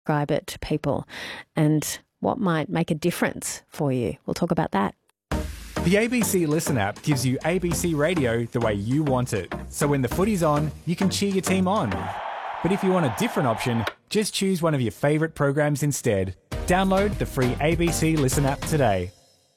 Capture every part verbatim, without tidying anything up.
describe it to people and what might make a difference for you. We'll talk about that. The A B C Listen app gives you A B C radio the way you want it. So when the footy's on, you can cheer your team on. But if you want a different option, just choose one of your favourite programs instead. Download the free A B C Listen app today.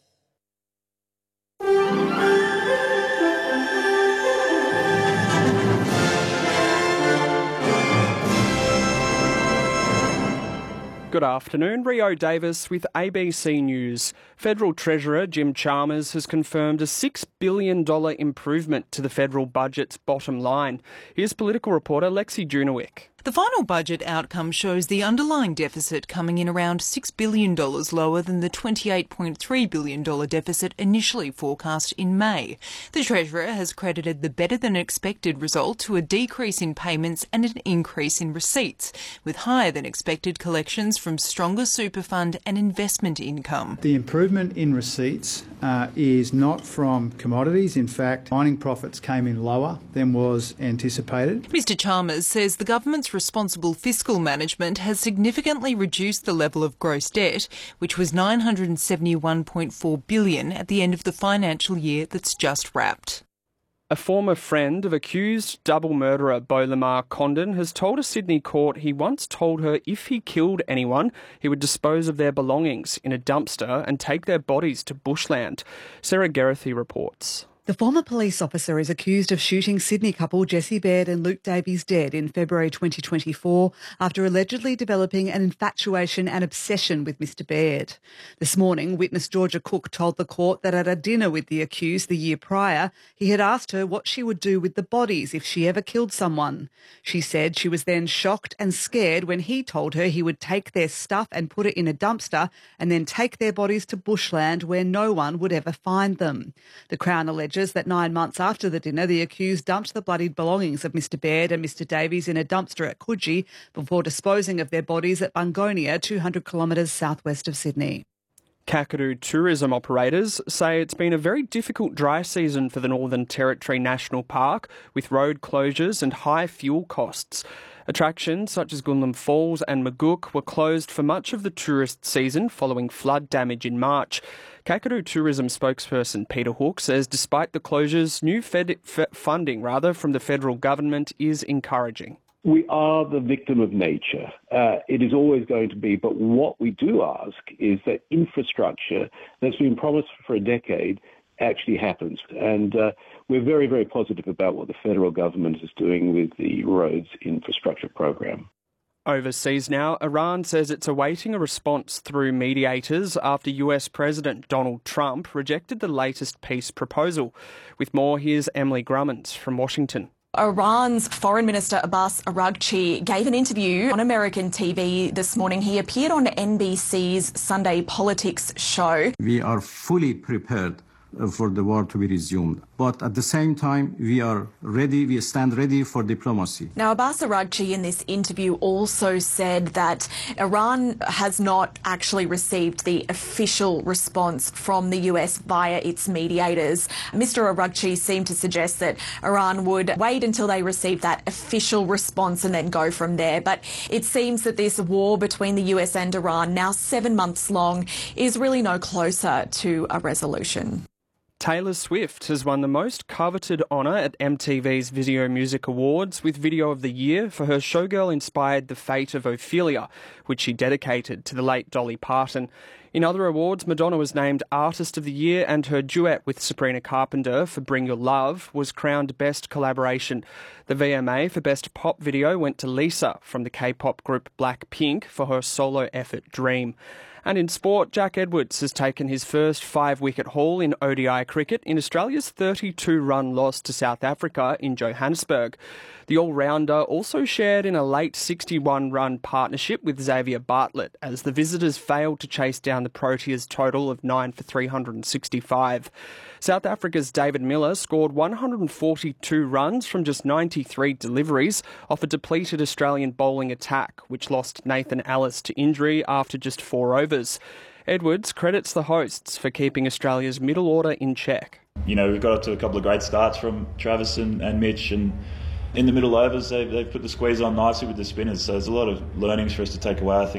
Good afternoon, Rio Davis with A B C News. Federal Treasurer Jim Chalmers has confirmed a six billion dollars improvement to the federal budget's bottom line. Here's political reporter Lexi Junowick. The final budget outcome shows the underlying deficit coming in around six billion dollars lower than the twenty-eight point three billion dollars deficit initially forecast in May. The Treasurer has credited the better-than-expected result to a decrease in payments and an increase in receipts, with higher-than-expected collections from stronger super fund and investment income. The improvement in receipts uh, is not from commodities. In fact, mining profits came in lower than was anticipated. Mr Chalmers says the government's responsible fiscal management has significantly reduced the level of gross debt, which was nine hundred seventy-one point four billion dollars at the end of the financial year that's just wrapped. A former friend of accused double murderer Beau Lamar Condon has told a Sydney court he once told her if he killed anyone, he would dispose of their belongings in a dumpster and take their bodies to bushland. Sarah Geraghty reports. The former police officer is accused of shooting Sydney couple Jessie Baird and Luke Davies dead in February twenty twenty-four after allegedly developing an infatuation and obsession with Mr Baird. This morning, witness Georgia Cook told the court that at a dinner with the accused the year prior, he had asked her what she would do with the bodies if she ever killed someone. She said she was then shocked and scared when he told her he would take their stuff and put it in a dumpster and then take their bodies to bushland where no one would ever find them. The Crown alleged that nine months after the dinner, the accused dumped the bloodied belongings of Mr Baird and Mr Davies in a dumpster at Coogee before disposing of their bodies at Bungonia, two hundred kilometres southwest of Sydney. Kakadu tourism operators say it's been a very difficult dry season for the Northern Territory National Park, with road closures and high fuel costs. Attractions such as Goonlam Falls and Magook were closed for much of the tourist season following flood damage in March. Kakadu tourism spokesperson Peter Hook says despite the closures, new fed, f- funding rather from the federal government is encouraging. We are the victim of nature. Uh, it is always going to be, but what we do ask is that infrastructure that's been promised for a decade actually happens. And uh, we're very, very positive about what the federal government is doing with the roads infrastructure program. Overseas now, Iran says it's awaiting a response through mediators after U S President Donald Trump rejected the latest peace proposal. With more, here's Emily Grummins from Washington. Iran's Foreign Minister Abbas Araghchi gave an interview on American T V this morning. He appeared on N B C's Sunday Politics show. We are fully prepared for the war to be resumed. But at the same time, we are ready, we stand ready for diplomacy. Now, Abbas Araghchi in this interview also said that Iran has not actually received the official response from the U S via its mediators. Mister Araghchi seemed to suggest that Iran would wait until they receive that official response and then go from there. But it seems that this war between the U S and Iran, now seven months long, is really no closer to a resolution. Taylor Swift has won the most coveted honour at M T V's Video Music Awards with Video of the Year for her showgirl-inspired The Fate of Ophelia, which she dedicated to the late Dolly Parton. In other awards, Madonna was named Artist of the Year, and her duet with Sabrina Carpenter for Bring Your Love was crowned Best Collaboration. The V M A for Best Pop Video went to Lisa from the K-pop group Blackpink for her solo effort Dream. And in sport, Jack Edwards has taken his first five-wicket haul in O D I cricket in Australia's thirty-two run loss to South Africa in Johannesburg. The all-rounder also shared in a late sixty-one run partnership with Xavier Bartlett as the visitors failed to chase down the Proteas' total of nine for three hundred sixty-five. South Africa's David Miller scored one hundred forty-two runs from just ninety-three deliveries off a depleted Australian bowling attack, which lost Nathan Ellis to injury after just four overs. Edwards credits the hosts for keeping Australia's middle order in check. You know, we've got up to a couple of great starts from Travis and, and Mitch, and in the middle overs, they've, they've put the squeeze on nicely with the spinners. So there's a lot of learnings for us to take away, I think.